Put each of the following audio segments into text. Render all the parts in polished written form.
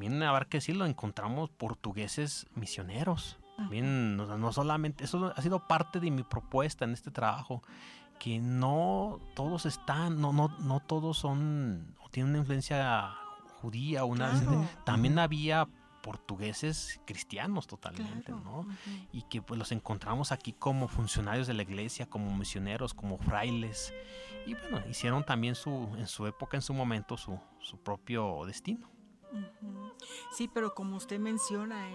también habrá que decirlo, encontramos portugueses misioneros. También, no solamente, eso ha sido parte de mi propuesta en este trabajo, que no todos no todos son, o tienen una influencia judía, también había portugueses cristianos totalmente, ¿no? Y que pues los encontramos aquí como funcionarios de la iglesia, como misioneros, como frailes, y bueno, hicieron también en su época, en su momento, su propio destino. Sí, pero como usted menciona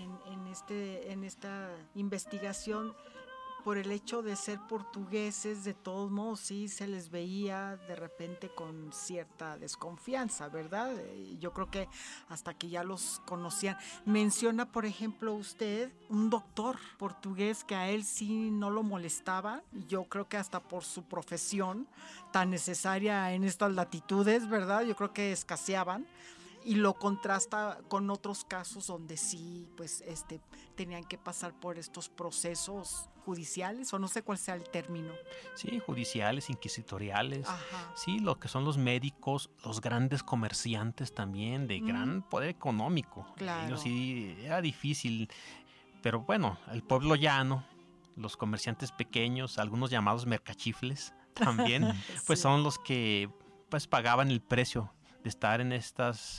en esta investigación, por el hecho de ser portugueses, de todos modos sí se les veía de repente con cierta desconfianza, ¿verdad? Yo creo que hasta que ya los conocían. Menciona, por ejemplo, usted un doctor portugués que a él sí no lo molestaba, yo creo que hasta por su profesión tan necesaria en estas latitudes, ¿verdad? Yo creo que escaseaban. Y lo contrasta con otros casos donde sí, pues, tenían que pasar por estos procesos judiciales, o no sé cuál sea el término. Sí, judiciales, inquisitoriales. Ajá. Sí, lo que son los médicos, los grandes comerciantes también, de gran poder económico. Claro. Ellos sí, era difícil. Pero bueno, el pueblo llano, los comerciantes pequeños, algunos llamados mercachifles también, pues son los que pues pagaban el precio de estar en estas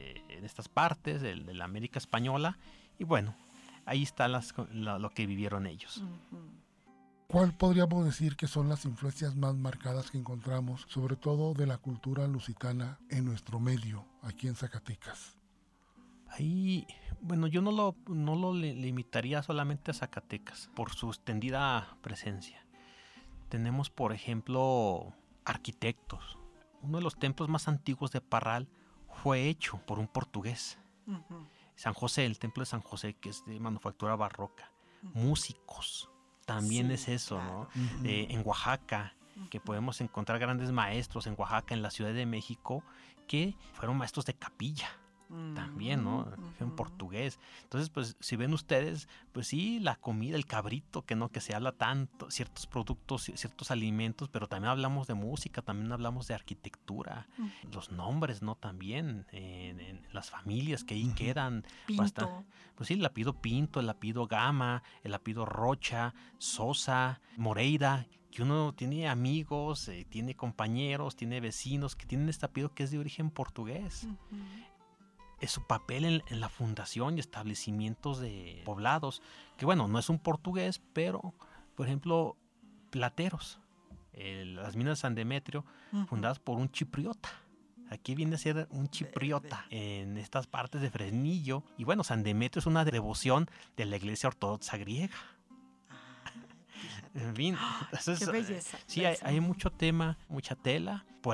partes de la América Española, y bueno, ahí está lo que vivieron ellos. ¿Cuál podríamos decir que son las influencias más marcadas que encontramos, sobre todo de la cultura lusitana en nuestro medio, aquí en Zacatecas? Ahí, bueno, yo no lo limitaría solamente a Zacatecas por su extendida presencia. Tenemos, por ejemplo, arquitectos. Uno de los templos más antiguos de Parral fue hecho por un portugués. San José, el templo de San José, que es de manufactura barroca. Músicos, también es eso, claro, ¿no? En Oaxaca, que podemos encontrar grandes maestros en Oaxaca, en la Ciudad de México, que fueron maestros de capilla. También, ¿no? En portugués. Entonces, pues, si ven ustedes, pues sí, la comida, el cabrito, que se habla tanto, ciertos productos, ciertos alimentos, pero también hablamos de música, también hablamos de arquitectura, los nombres, ¿no? También, en las familias que ahí quedan. Pinto. Bastante, pues sí, el apellido Pinto, el apellido Gama, el apellido Rocha, Sosa, Moreira, que uno tiene amigos, tiene compañeros, tiene vecinos que tienen este apellido que es de origen portugués. Es su papel en la fundación y establecimientos de poblados, que bueno, no es un portugués, pero por ejemplo, Plateros, las minas de San Demetrio, fundadas por un chipriota. Aquí viene a ser un chipriota en estas partes de Fresnillo. Y bueno, San Demetrio es una devoción de la iglesia ortodoxa griega. En fin, entonces, qué belleza. Sí, hay mucho tema, mucha tela. Por